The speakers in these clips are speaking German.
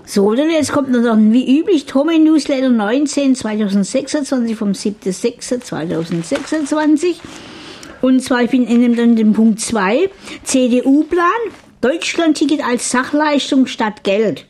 So, dann jetzt kommt noch wie üblich Tome Newsletter 19 2026 vom 7.6.2026. Und zwar, ich bin in dem Punkt 2, CDU-Plan, Deutschland-Ticket als Sachleistung statt Geld.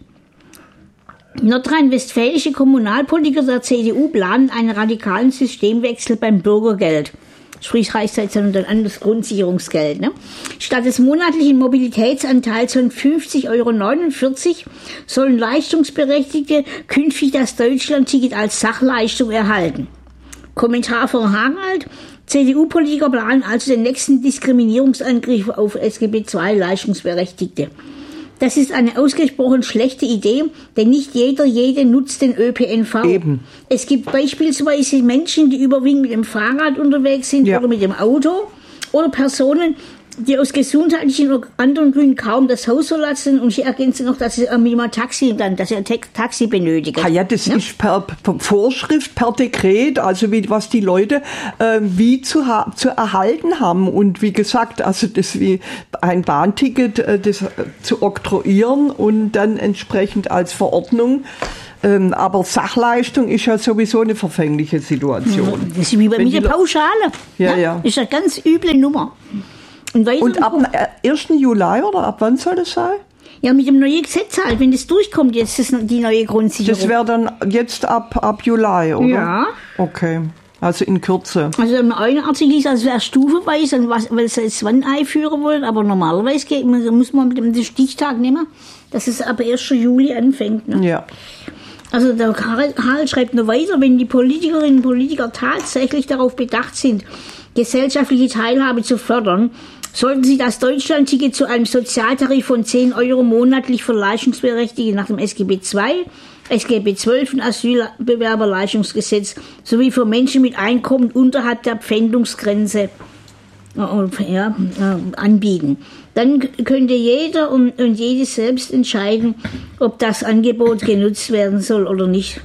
Nordrhein-westfälische Kommunalpolitiker der CDU planen einen radikalen Systemwechsel beim Bürgergeld. Sprich, reicht jetzt dann an das Grundsicherungsgeld. Ne? Statt des monatlichen Mobilitätsanteils von 50,49 € sollen Leistungsberechtigte künftig das Deutschland-Ticket als Sachleistung erhalten. Kommentar von Harald. CDU-Politiker planen also den nächsten Diskriminierungsangriff auf SGB II Leistungsberechtigte. Das ist eine ausgesprochen schlechte Idee, denn nicht jede nutzt den ÖPNV. Eben. Es gibt beispielsweise Menschen, die überwiegend mit dem Fahrrad unterwegs sind oder mit dem Auto oder Personen, die aus gesundheitlichen oder anderen Gründen kaum das Haus verlassen, und ich ergänze noch, dass sie mit dem Taxi Taxi benötigen. Ja, das ist per Vorschrift, per Dekret, also was die Leute zu erhalten haben. Und wie gesagt, also das wie ein Bahnticket das zu oktroyieren und dann entsprechend als Verordnung. Aber Sachleistung ist ja sowieso eine verfängliche Situation. Das ist wie bei mir Pauschale. Ja. Das ist eine ganz üble Nummer. Und ab dem 1. Juli oder ab wann soll das sein? Ja, mit dem neuen Gesetz halt, wenn das durchkommt, jetzt ist die neue Grundsicherung. Das wäre dann jetzt ab Juli, oder? Ja. Okay, also in Kürze. Also im einen Artikel ist es wäre stufenweise, weil es jetzt wann einführen wollen, aber normalerweise muss man mit dem Stichtag nehmen, dass es ab 1. Juli anfängt. Ne? Ja. Also der Harald schreibt noch weiter, wenn die Politikerinnen und Politiker tatsächlich darauf bedacht sind, gesellschaftliche Teilhabe zu fördern, sollten sie das Deutschland-Ticket zu einem Sozialtarif von 10 € monatlich für Leistungsberechtigte nach dem SGB II, SGB XII und Asylbewerberleistungsgesetz sowie für Menschen mit Einkommen unterhalb der Pfändungsgrenze anbieten. Dann könnte jeder und jede selbst entscheiden, ob das Angebot genutzt werden soll oder nicht.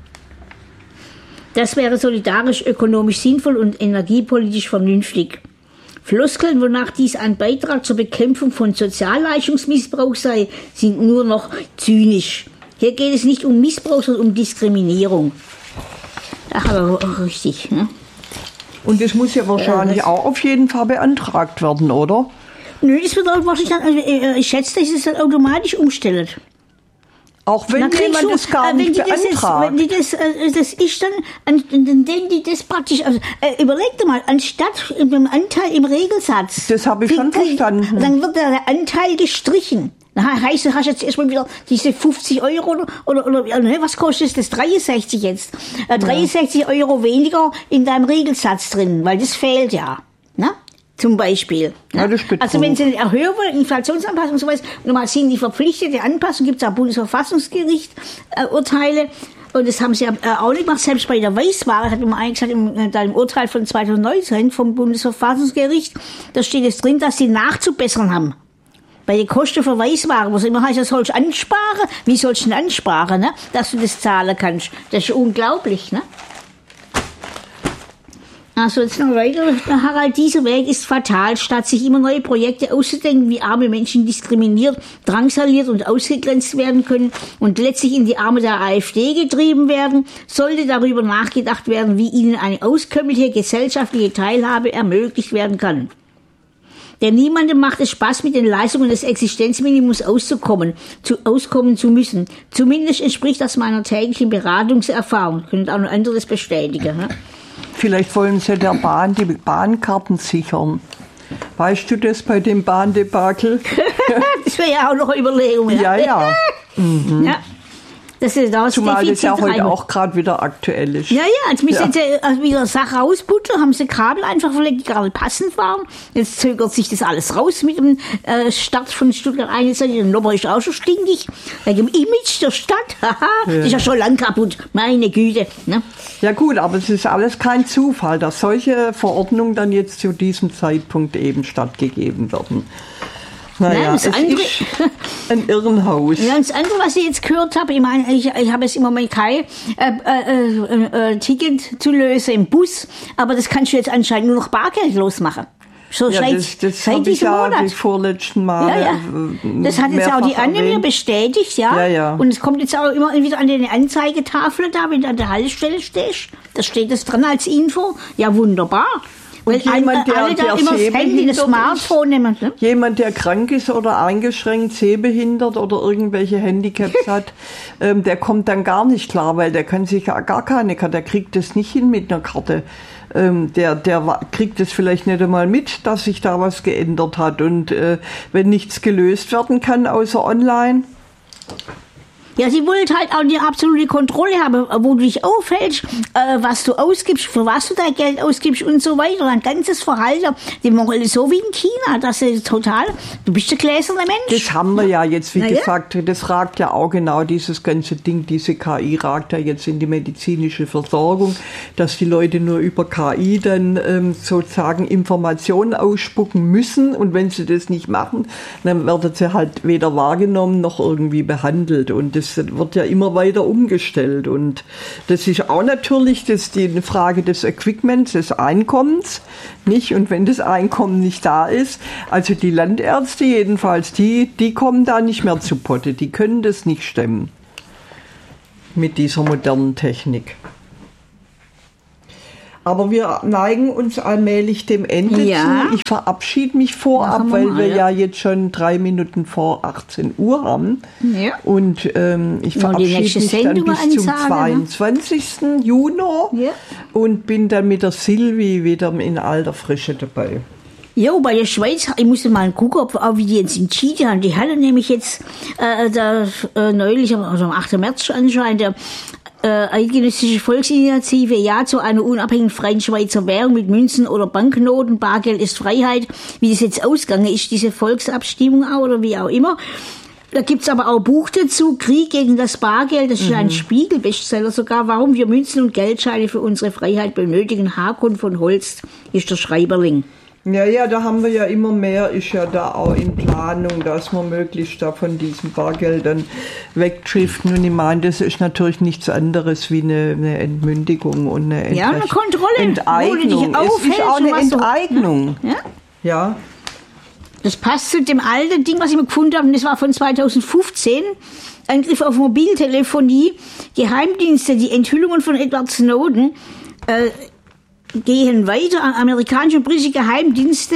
Das wäre solidarisch, ökonomisch sinnvoll und energiepolitisch vernünftig. Floskeln, wonach dies ein Beitrag zur Bekämpfung von Sozialleistungsmissbrauch sei, sind nur noch zynisch. Hier geht es nicht um Missbrauch, sondern um Diskriminierung. Ach, aber auch richtig, ne? Und das muss ja wahrscheinlich auch auf jeden Fall beantragt werden, oder? Nö, das wird auch wahrscheinlich dann, ich schätze, dass es dann automatisch umstellt. Auch wenn jemand das gar nicht beantragt. Wenn die das ist dann die das praktisch, also, überleg dir mal, anstatt dem Anteil im Regelsatz. Das habe ich schon verstanden. Dann wird der Anteil gestrichen. Heißt, du hast jetzt erstmal wieder diese 50 € oder was kostet das? 63 jetzt. 63 € weniger in deinem Regelsatz drin, weil das fehlt ja. Ne? Zum Beispiel. Ja, also wenn Sie erhöhen wollen, Inflationsanpassung und so was, normal sind die verpflichtete Anpassung, gibt es auch Bundesverfassungsgericht Urteile. Und das haben sie auch nicht gemacht, selbst bei der Weißware, hat man eigentlich gesagt, im Urteil von 2019 vom Bundesverfassungsgericht, da steht es drin, dass sie nachzubessern haben. Bei den Kosten für Weißware, was immer heißt, das sollst du ansparen. Wie sollst du denn ansparen, ne? Dass du das zahlen kannst? Das ist unglaublich, ne? Also jetzt noch weiter, Harald, dieser Weg ist fatal. Statt sich immer neue Projekte auszudenken, wie arme Menschen diskriminiert, drangsaliert und ausgegrenzt werden können und letztlich in die Arme der AfD getrieben werden, sollte darüber nachgedacht werden, wie ihnen eine auskömmliche gesellschaftliche Teilhabe ermöglicht werden kann. Denn niemandem macht es Spaß, mit den Leistungen des Existenzminimums auskommen zu müssen. Zumindest entspricht das meiner täglichen Beratungserfahrung. Können auch noch anderes bestätigen. Ne? Vielleicht wollen sie der Bahn die Bahnkarten sichern. Weißt du das bei dem Bahndebakel? Das wäre ja auch noch eine Überlegung. Ja. Mhm. Ja. Zumal das ja heute auch gerade wieder aktuell ist. Ja, jetzt müssen sie wieder Sachen rausputzen, haben sie Kabel einfach verlegt, die gerade passend waren. Jetzt zögert sich das alles raus mit dem Start von Stuttgart 21. Der Nummer ist auch schon stinkig. Wegen dem Image der Stadt. Das ist ja schon lang kaputt. Meine Güte. Ne? Ja gut, aber es ist alles kein Zufall, dass solche Verordnungen dann jetzt zu diesem Zeitpunkt eben stattgegeben werden. Naja, es ist ein Irrenhaus. Ja, und das andere, was ich jetzt gehört habe, ich meine, ich habe jetzt im Moment kein Ticket zu lösen im Bus, aber das kannst du jetzt anscheinend nur noch bargeldlos machen. So ja, das seit diesem Monat. Die vorletzten Male. Ja. Das hat jetzt auch die Anne mir bestätigt, ja. Ja. Und es kommt jetzt auch immer wieder an den Anzeigetafel da, wenn du an der Haltestelle stehst. Da steht es dran als Info. Ja, wunderbar. Weil jemand, alle da immer das Handy, das Smartphone nehmen. Ne? Jemand, der krank ist oder eingeschränkt, sehbehindert oder irgendwelche Handicaps hat, der kommt dann gar nicht klar, weil der kann sich gar keine Karte, der kriegt das nicht hin mit einer Karte. Der kriegt es vielleicht nicht einmal mit, dass sich da was geändert hat. Und wenn nichts gelöst werden kann, außer online. Ja, sie wollte halt auch die absolute Kontrolle haben, wo du dich aufhältst, was du ausgibst, für was du dein Geld ausgibst und so weiter. Ein ganzes Verhalten. Die machen so wie in China, das ist total, du bist ein gläserner Mensch. Das haben wir ja jetzt, wie gesagt, das ragt ja auch genau dieses ganze Ding, diese KI ragt ja jetzt in die medizinische Versorgung, dass die Leute nur über KI dann sozusagen Informationen ausspucken müssen und wenn sie das nicht machen, dann werden sie halt weder wahrgenommen noch irgendwie behandelt und das wird ja immer weiter umgestellt und das ist auch natürlich die Frage des Equipments, des Einkommens, nicht? Und wenn das Einkommen nicht da ist, also die Landärzte jedenfalls, die kommen da nicht mehr zu Potte, die können das nicht stemmen mit dieser modernen Technik. Aber wir neigen uns allmählich dem Ende zu. Ich verabschiede mich vorab, weil wir ja jetzt schon 3 Minuten vor 18 Uhr haben. Ja. Und ich verabschiede mich dann bis zum 22. Juni und bin dann mit der Silvi wieder in alter Frische dabei. Ja, bei der Schweiz, ich musste mal gucken, wie die jetzt entschieden haben. Die hatten nämlich jetzt neulich, also am 8. März anscheinend, eidgenössische Volksinitiative Ja zu einer unabhängigen freien Schweizer Währung mit Münzen oder Banknoten, Bargeld ist Freiheit. Wie das jetzt ausgegangen ist, diese Volksabstimmung auch oder wie auch immer. Da gibt's aber auch ein Buch dazu, Krieg gegen das Bargeld, das ist ein Spiegel-Bestseller sogar, warum wir Münzen und Geldscheine für unsere Freiheit benötigen. Hakon von Holst ist der Schreiberling. Ja, da haben wir ja immer mehr, ist ja da auch in Planung, dass wir möglichst da von diesen Bargeldern wegdriften. Und ich meine, das ist natürlich nichts anderes wie eine Entmündigung und eine eine Kontrolle. Enteignung. Es ist auch eine Enteignung. Ja. Das passt zu dem alten Ding, was ich mir gefunden habe, das war von 2015. Angriff auf Mobiltelefonie. Geheimdienste, die Enthüllungen von Edward Snowden, gehen weiter. Amerikanische und britische Geheimdienste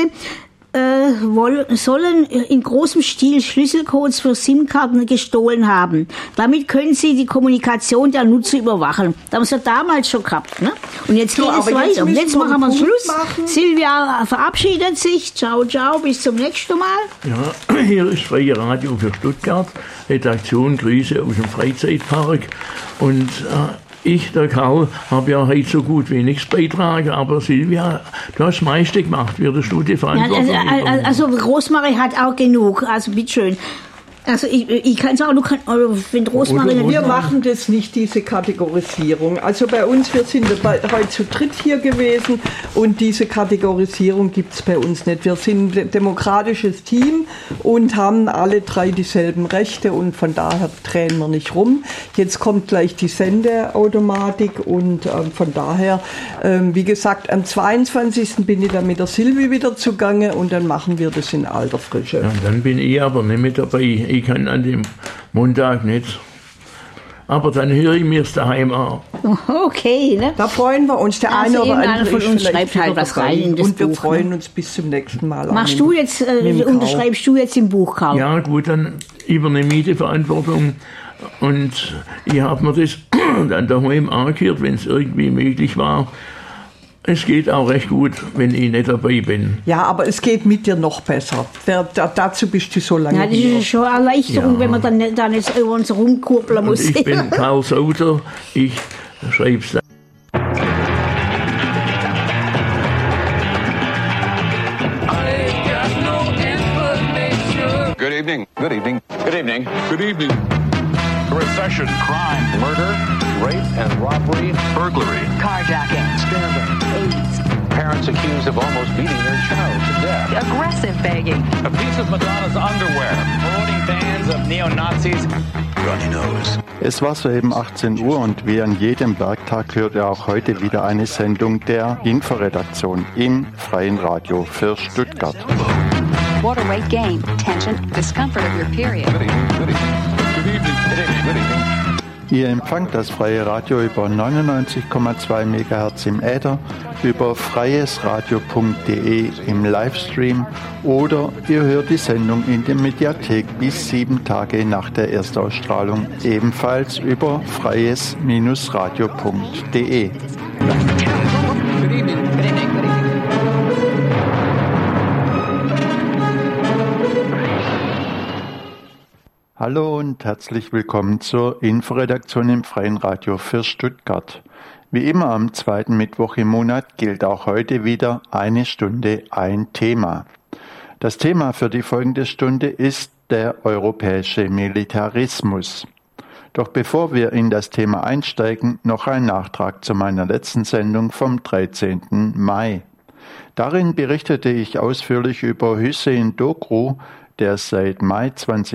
sollen in großem Stil Schlüsselcodes für SIM-Karten gestohlen haben. Damit können sie die Kommunikation der Nutzer überwachen. Das haben sie ja damals schon gehabt. Ne? Und jetzt geht es weiter. Und jetzt machen wir Schluss. Silvia verabschiedet sich. Ciao, ciao. Bis zum nächsten Mal. Ja, hier ist Freie Radio für Stuttgart. Redaktion Grüße aus dem Freizeitpark. Und ich, der Karl, habe ja heute so gut wie nichts beitragen, aber Silvia, du hast das meiste gemacht. Würdest du die Verantwortung übernehmen? Also Rosmarie hat auch genug, also bitteschön. Also ich kann sagen, wenn Rosmarie... Wir machen das nicht, diese Kategorisierung. Also bei uns, wir sind heute zu dritt hier gewesen und diese Kategorisierung gibt es bei uns nicht. Wir sind ein demokratisches Team und haben alle 3 dieselben Rechte und von daher drehen wir nicht rum. Jetzt kommt gleich die Sendeautomatik und von daher, wie gesagt, am 22. bin ich dann mit der Silvi wieder zugange und dann machen wir das in alter Frische. Ja, dann bin ich aber nicht mit dabei. Ich kann an dem Montag nicht. Aber dann höre ich mir es daheim an. Okay, ne? Da freuen wir uns. Der eine oder andere von uns schreibt halt was rein in das und wir Buch, freuen uns bis zum nächsten Mal. Machst du jetzt, unterschreibst du jetzt im Buch, Karl? Ja gut, dann übernehme ich die Verantwortung. Und ich habe mir das dann daheim angehört, wenn es irgendwie möglich war. Es geht auch recht gut, wenn ich nicht dabei bin. Ja, aber es geht mit dir noch besser. Dazu bist du so lange. Ja, das ist schon eine Erleichterung, wenn man dann nicht über uns rumkurbeln muss. Und ich bin Karl Sauter, ich schreibe es. Good evening. Good evening. Good evening. Good evening. Recession, crime, murder, rape and robbery, burglary, carjacking, scandal, AIDS, Parents accused of almost beating their child to death. Aggressive begging. A piece of Madonna's underwear. Promoting fans of neo-Nazis. Runny nose. Es war soeben 18 Uhr und wie an jedem Werktag hört ihr auch heute wieder eine Sendung der Inforedaktion im Freien Radio für Stuttgart. Water rate gain, tension, discomfort of your period. Good evening. Good evening. Good evening. Ihr empfangt das Freie Radio über 99,2 MHz im Äther, über freiesradio.de im Livestream oder ihr hört die Sendung in der Mediathek bis 7 Tage nach der Erstausstrahlung, ebenfalls über freies-radio.de. Good evening. Good evening. Good evening. Hallo und herzlich willkommen zur Inforedaktion im Freien Radio für Stuttgart. Wie immer am zweiten Mittwoch im Monat gilt auch heute wieder eine Stunde ein Thema. Das Thema für die folgende Stunde ist der europäische Militarismus. Doch bevor wir in das Thema einsteigen, noch ein Nachtrag zu meiner letzten Sendung vom 13. Mai. Darin berichtete ich ausführlich über Hüseyin Doğru, der seit Mai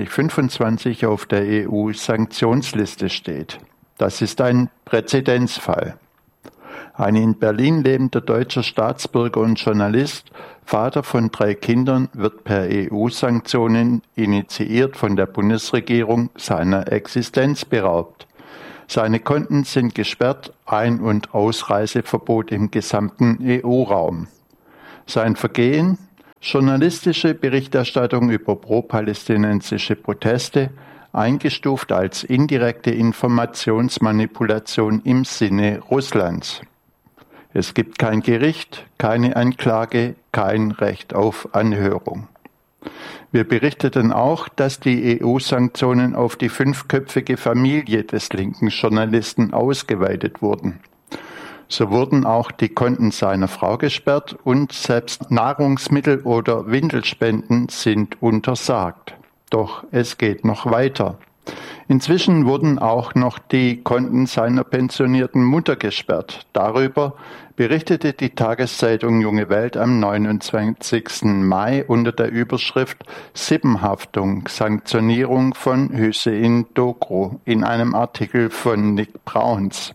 2025 auf der EU-Sanktionsliste steht. Das ist ein Präzedenzfall. Ein in Berlin lebender deutscher Staatsbürger und Journalist, Vater von 3 Kindern, wird per EU-Sanktionen initiiert von der Bundesregierung seiner Existenz beraubt. Seine Konten sind gesperrt, Ein- und Ausreiseverbot im gesamten EU-Raum. Sein Vergehen? Journalistische Berichterstattung über pro-palästinensische Proteste, eingestuft als indirekte Informationsmanipulation im Sinne Russlands. Es gibt kein Gericht, keine Anklage, kein Recht auf Anhörung. Wir berichteten auch, dass die EU-Sanktionen auf die 5-köpfige Familie des linken Journalisten ausgeweitet wurden. So wurden auch die Konten seiner Frau gesperrt und selbst Nahrungsmittel- oder Windelspenden sind untersagt. Doch es geht noch weiter. Inzwischen wurden auch noch die Konten seiner pensionierten Mutter gesperrt. Darüber berichtete die Tageszeitung Junge Welt am 29. Mai unter der Überschrift Sippenhaftung, Sanktionierung von Hüseyin Doğru in einem Artikel von Nick Brauns.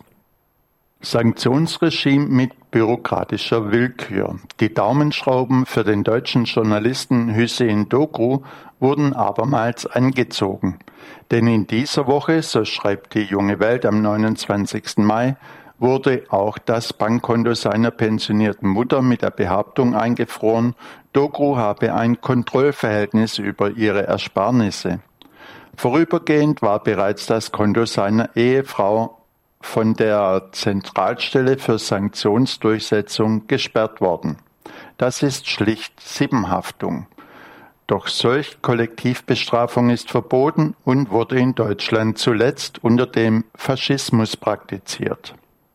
Sanktionsregime mit bürokratischer Willkür. Die Daumenschrauben für den deutschen Journalisten Hüseyin Doğru wurden abermals angezogen. Denn in dieser Woche, so schreibt die Junge Welt am 29. Mai, wurde auch das Bankkonto seiner pensionierten Mutter mit der Behauptung eingefroren, Doğru habe ein Kontrollverhältnis über ihre Ersparnisse. Vorübergehend war bereits das Konto seiner Ehefrau von der Zentralstelle für Sanktionsdurchsetzung gesperrt worden. Das ist schlicht Sippenhaftung. Doch solch Kollektivbestrafung ist verboten und wurde in Deutschland zuletzt unter dem Faschismus praktiziert.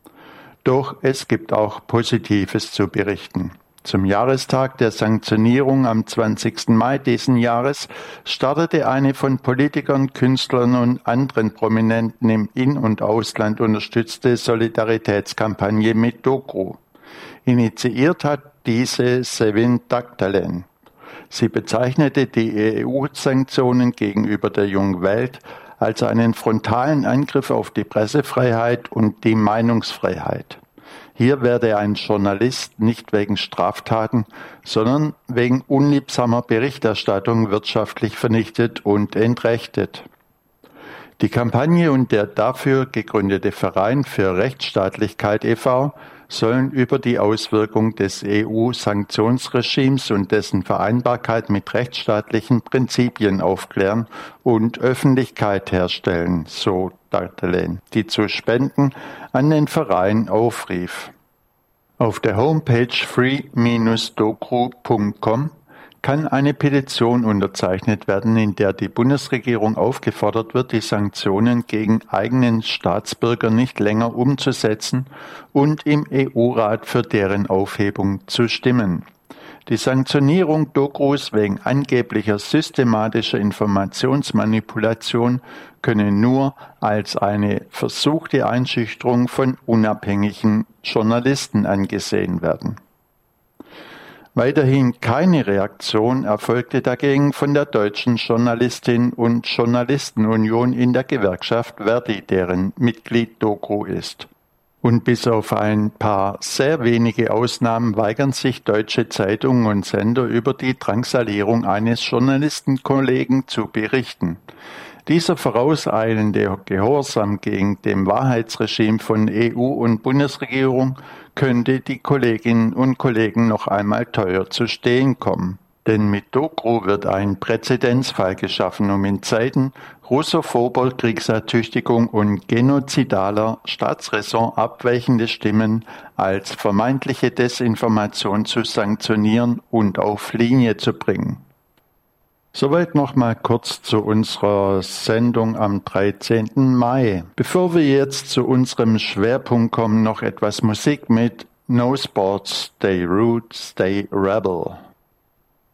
Doch es gibt auch Positives zu berichten. Zum Jahrestag der Sanktionierung am 20. Mai diesen Jahres startete eine von Politikern, Künstlern und anderen Prominenten im In- und Ausland unterstützte Solidaritätskampagne mit Doğru. Initiiert hat diese Sevin Dagdalen. Sie bezeichnete die EU-Sanktionen gegenüber der Jungen Welt als einen frontalen Angriff auf die Pressefreiheit und die Meinungsfreiheit. Hier werde ein Journalist nicht wegen Straftaten, sondern wegen unliebsamer Berichterstattung wirtschaftlich vernichtet und entrechtet. Die Kampagne und der dafür gegründete Verein für Rechtsstaatlichkeit e.V. sollen über die Auswirkung des EU-Sanktionsregimes und dessen Vereinbarkeit mit rechtsstaatlichen Prinzipien aufklären und Öffentlichkeit herstellen, so Dagdalen, die zu Spenden an den Verein aufrief. Auf der Homepage free-doğru.com kann eine Petition unterzeichnet werden, in der die Bundesregierung aufgefordert wird, die Sanktionen gegen eigenen Staatsbürger nicht länger umzusetzen und im EU-Rat für deren Aufhebung zu stimmen. Die Sanktionierung Doğrus wegen angeblicher systematischer Informationsmanipulation könne nur als eine versuchte Einschüchterung von unabhängigen Journalisten angesehen werden. Weiterhin keine Reaktion erfolgte dagegen von der Deutschen Journalistin- und Journalistenunion in der Gewerkschaft Verdi, deren Mitglied Dokru ist. Und bis auf ein paar sehr wenige Ausnahmen weigern sich deutsche Zeitungen und Sender über die Drangsalierung eines Journalistenkollegen zu berichten. Dieser vorauseilende Gehorsam gegen dem Wahrheitsregime von EU und Bundesregierung könnte die Kolleginnen und Kollegen noch einmal teuer zu stehen kommen. Denn mit Dokru wird ein Präzedenzfall geschaffen, um in Zeiten russophober Kriegsertüchtigung und genozidaler Staatsräson abweichende Stimmen als vermeintliche Desinformation zu sanktionieren und auf Linie zu bringen. Soweit noch mal kurz zu unserer Sendung am 13. Mai. Bevor wir jetzt zu unserem Schwerpunkt kommen, noch etwas Musik mit No Sports, Stay Root, Stay Rebel.